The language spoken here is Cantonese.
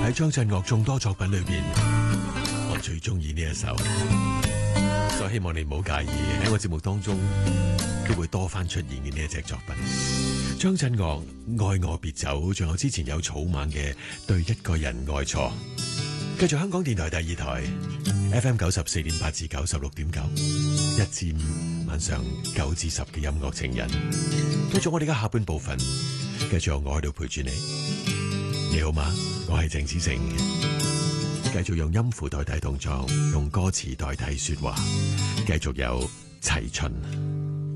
喺張震岳眾多作品裏邊，我最中意呢一首，所以希望你唔好介意喺我節目當中都會多番出現嘅呢一隻作品。張震岳愛我別走，仲有之前有草蜢嘅對一個人愛錯。繼續香港電台第二台 FM 94.8至96.9，一至五晚上9至10嘅音樂情人。繼續我哋嘅下半部分，繼續有我喺度陪住你。你好嗎？我係鄭子誠，繼續用音符代替動作，用歌詞代替說話，繼續有齊秦。